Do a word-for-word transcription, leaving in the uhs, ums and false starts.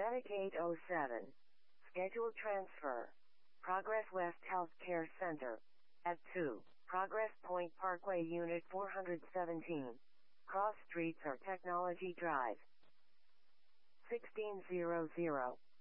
Medicaid oh seven. Scheduled transfer. Progress West Healthcare Center. At two. Progress Point Parkway Unit four seventeen. Cross Streets or Technology Drive. sixteen hundred.